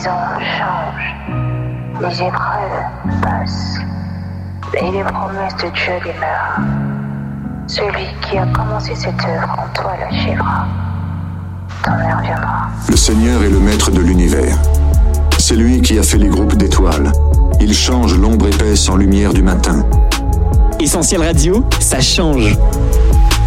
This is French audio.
saisons changent, les épreuves passent, et les promesses de Dieu demeurent. Celui qui a commencé cette œuvre en toi l'achèvera. Ton heure viendra. Le Seigneur est le maître de l'univers. C'est lui qui a fait les groupes d'étoiles. Il change l'ombre épaisse en lumière du matin. Essentiel Radio, ça change.